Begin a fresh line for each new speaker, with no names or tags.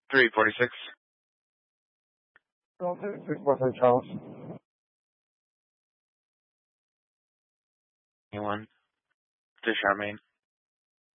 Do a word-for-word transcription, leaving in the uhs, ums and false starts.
three forty-six.
six four three Charles.
Anyone? To Charmaine.